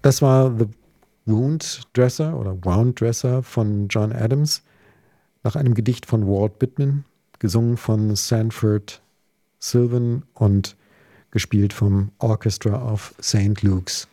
Das war The Wound Dresser oder Wound Dresser von John Adams nach einem Gedicht von Walt Whitman, gesungen von Sanford Sylvan und gespielt vom Orchestra of St. Luke's.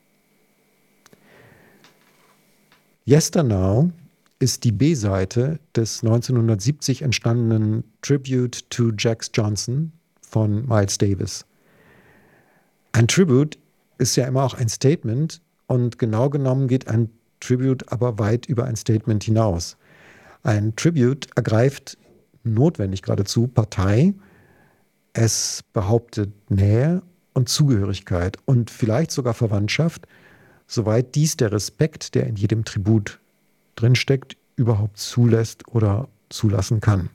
Yesternow ist die B-Seite des 1970 entstandenen Tribute to Jax Johnson von Miles Davis. Ein Tribute ist ja immer auch ein Statement und genau genommen geht ein Tribute aber weit über ein Statement hinaus. Ein Tribute ergreift notwendig geradezu Partei, es behauptet Nähe und Zugehörigkeit und vielleicht sogar Verwandtschaft, soweit dies der Respekt, der in jedem Tribut drinsteckt, überhaupt zulässt oder zulassen kann.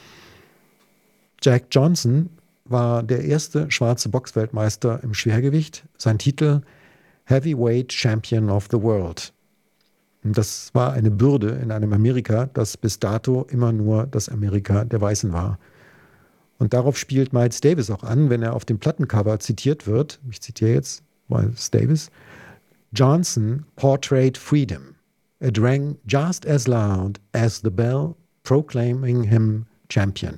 Jack Johnson war der erste schwarze Boxweltmeister im Schwergewicht. Sein Titel Heavyweight Champion of the World. Und das war eine Bürde in einem Amerika, das bis dato immer nur das Amerika der Weißen war. Und darauf spielt Miles Davis auch an, wenn er auf dem Plattencover zitiert wird. Ich zitiere jetzt Miles Davis. Johnson portrayed freedom. It rang just as loud as the bell proclaiming him champion.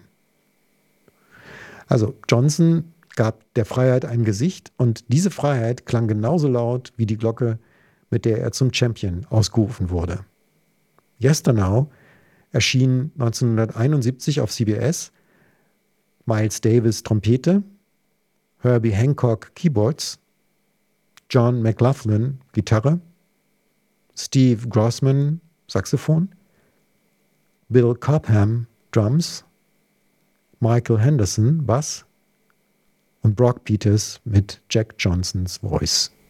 Also Johnson gab der Freiheit ein Gesicht und diese Freiheit klang genauso laut wie die Glocke, mit der er zum Champion ausgerufen wurde. Yesternow erschien 1971 auf CBS. Miles Davis Trompete, Herbie Hancock Keyboards, John McLaughlin Gitarre, Steve Grossman Saxophon, Bill Cobham Drums, Michael Henderson Bass und Brock Peters mit Jack Johnsons Voice.